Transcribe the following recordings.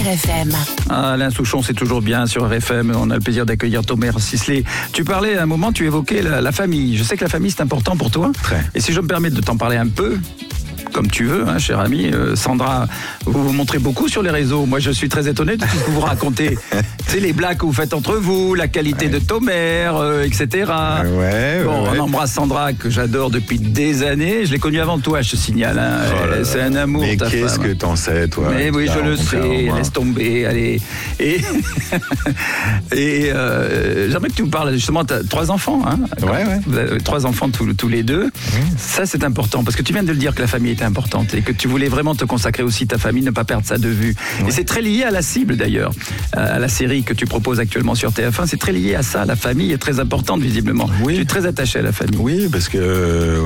RFM. Alain Souchon, c'est toujours bien sur RFM. On a le plaisir d'accueillir Thomas Sisley. Tu parlais à un moment, tu évoquais la famille. Je sais que la famille, c'est important pour toi. Très. Et si je me permets de t'en parler un peu, comme tu veux, hein, cher ami, Sandra, vous vous montrez beaucoup sur les réseaux. Moi, je suis très étonné de tout ce que vous racontez. C'est les blagues que vous faites entre vous, la qualité de Thomas, etc. On embrasse Sandra, que j'adore depuis des années. Je l'ai connue avant toi, je te signale. Hein. C'est un amour, mais ta qu'est-ce femme. que t'en sais, toi? Mais oui, je le sais. Laisse tomber, allez. Et j'aimerais que tu me parles, justement, tu as 3 enfants. Hein, vous avez 3 enfants tous les deux. Ça, c'est important, parce que tu viens de le dire que la famille était importante et que tu voulais vraiment te consacrer aussi à ta famille, ne pas perdre ça de vue. Et c'est très lié à la cible, d'ailleurs, à la série que tu proposes actuellement sur TF1. C'est très lié à ça. La famille est très importante, visiblement. Oui. Tu es très attaché à la famille. Oui, parce que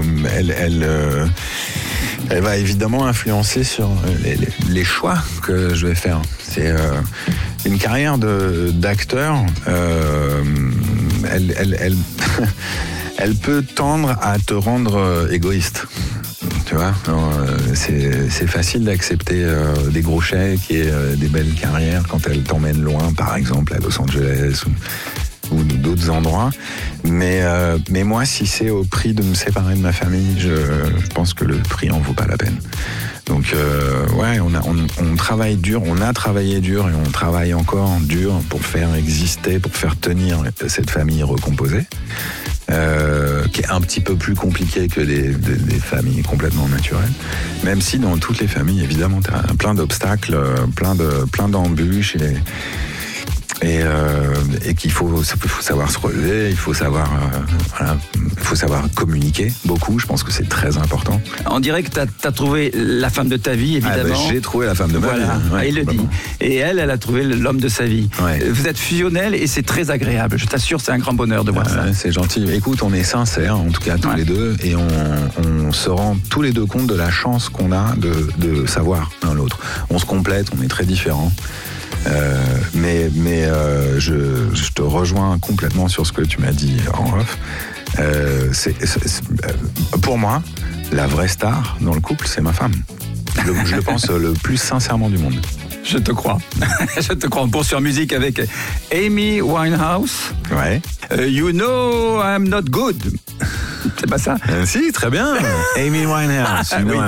elle va évidemment influencer sur les choix que je vais faire. C'est une carrière d'acteur. Elle peut tendre à te rendre égoïste. Tu vois, c'est facile d'accepter des gros chèques et des belles carrières quand elle t'emmène loin, par exemple à Los Angeles ou d'autres endroits. Mais moi, si c'est au prix de me séparer de ma famille, je pense que le prix en vaut pas la peine. Donc on travaille dur, on a travaillé dur et on travaille encore dur pour faire exister, pour faire tenir cette famille recomposée. Qui est un petit peu plus compliqué que des familles complètement naturelles. Même si dans toutes les familles, évidemment, tu as plein d'obstacles, plein d'embûches et qu'il faut savoir se relever, il faut savoir communiquer beaucoup. Je pense que c'est très important. On dirait que tu as trouvé la femme de ta vie, évidemment. J'ai trouvé la femme de ma vie. Ouais, il le dit. Et elle a trouvé l'homme de sa vie. Ouais. Vous êtes fusionnels et c'est très agréable. Je t'assure, c'est un grand bonheur de voir ça. C'est gentil. Écoute, on est sincères, en tout cas tous les deux, et on se rend tous les deux compte de la chance qu'on a de savoir l'un l'autre. On se complète, on est très différents. Mais je te rejoins complètement sur ce que tu m'as dit en off. Pour moi, la vraie star dans le couple, c'est ma femme. Je le pense le plus sincèrement du monde. Je te crois. Je te crois. On poursuit en musique avec Amy Winehouse. Ouais. You know I'm not good. C'est pas ça? Si, très bien. Amy Winehouse.